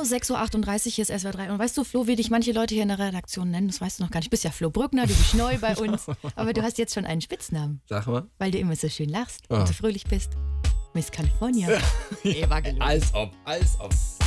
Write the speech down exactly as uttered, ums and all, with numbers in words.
sechs Uhr achtunddreißig, hier ist S W R drei. Und weißt du, Flo, wie dich manche Leute hier in der Redaktion nennen? Das weißt du noch gar nicht. Du bist ja Flo Brückner, du bist neu bei uns. Aber du hast jetzt schon einen Spitznamen. Sag mal. Weil du immer so schön lachst Oh. und so fröhlich bist. Miss California. Eva Gelogen. Als ob, als ob.